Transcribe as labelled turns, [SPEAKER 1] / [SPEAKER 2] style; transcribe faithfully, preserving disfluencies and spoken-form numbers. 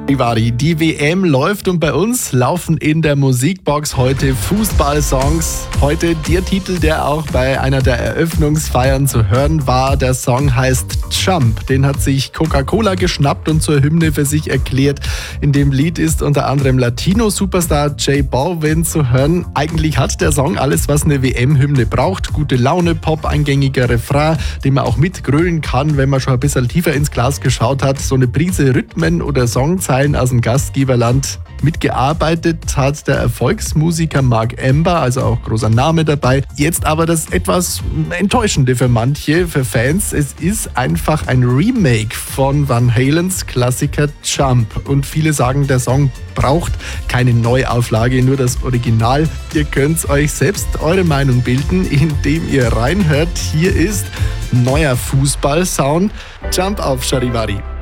[SPEAKER 1] Charivari, die W M läuft und bei uns laufen in der Musikbox heute Fußballsongs. Heute der Titel, der auch bei einer der Eröffnungsfeiern zu hören war. Der Song heißt Jump. Den hat sich Coca-Cola geschnappt und zur Hymne für sich erklärt. In dem Lied ist unter anderem Latino-Superstar J Balvin zu hören. Eigentlich hat der Song alles, was eine W M-Hymne braucht. Gute Laune, Pop, eingängiger Refrain, den man auch mitgrölen kann, wenn man schon ein bisschen tiefer ins Glas geschaut hat. So eine Prise Rhythmen oder Songzeilen aus dem Gastgeberland. Mitgearbeitet hat der Erfolgsmusiker Mark Ember, also auch großer Name dabei. Jetzt aber das etwas Enttäuschende für manche, für Fans. Es ist einfach ein Remake von Van Halens Klassiker Jump. Und viele sagen, der Song braucht keine Neuauflage, nur das Original. Ihr könnt euch selbst eure Meinung bilden, indem ihr reinhört. Hier ist neuer Fußballsound. Jump auf Charivari.